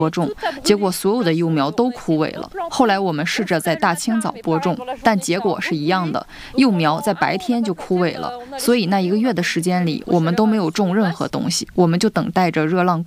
播种，结果所有的幼苗都枯萎了。后来我们试着在大清早播种，但结果是一样的，幼苗在白天就枯萎了。所以那1个月的时间里，我们都没有种任何东西，我们就等待着热浪